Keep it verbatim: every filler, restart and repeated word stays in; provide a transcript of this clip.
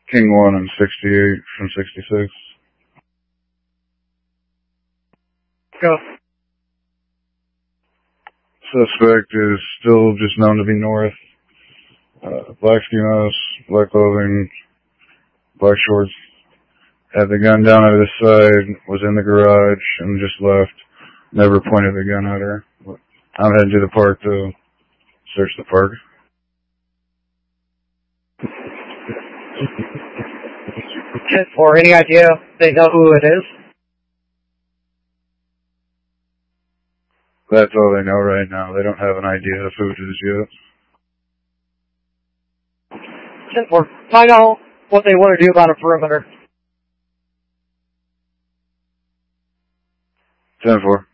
King one and sixty-eight from sixty-six. Go. Suspect is still just known to be north. Uh, black ski mask, black clothing, black shorts. Had the gun down at his side, was in the garage, and just left. Never pointed the gun at her. I'm heading to the park to search the park. Or any idea they know who it is? That's all they know right now. They don't have an idea of who it is yet. Or find out what they want to do about a perimeter. ten four.